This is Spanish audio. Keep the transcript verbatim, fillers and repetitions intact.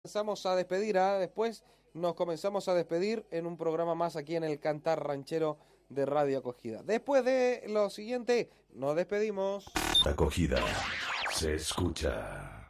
Comenzamos a despedir, ¿ah? Después nos comenzamos a despedir en un programa más aquí en el Cantar Ranchero de Radio Acogida. Después de lo siguiente, nos despedimos. Acogida se escucha.